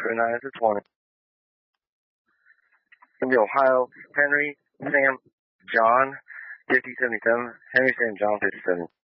Crew 9 to 20. Gonna be Ohio, Henry, Sam, John, 5077. Henry, Sam, John, 57.